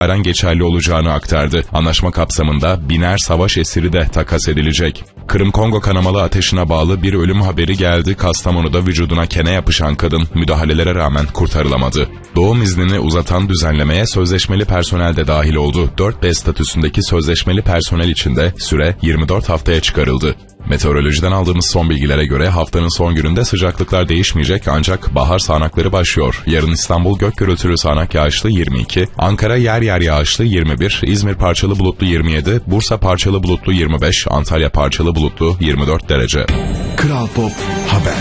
geçerli olacağını aktardı. Anlaşma kapsamında biner savaş esiri de takas edilecek. Kırım-Kongo kanamalı ateşine bağlı bir ölüm haberi geldi. Kastamonu'da vücuduna kene yapışan kadın müdahalelere rağmen kurtarılamadı. Doğum iznini uzatan düzenlemeye sözleşmeli personel de dahil oldu. 4B statüsündeki sözleşmeli personel için de süre 24 haftaya çıkarıldı. Meteorolojiden aldığımız son bilgilere göre haftanın son gününde sıcaklıklar değişmeyecek ancak bahar sağanakları başlıyor. Yarın İstanbul gök gürültülü sağanak yağışlı 22, Ankara yer yer yağışlı 21, İzmir parçalı bulutlu 27, Bursa parçalı bulutlu 25, Antalya parçalı bulutlu 24 derece. Kral Pop Haber.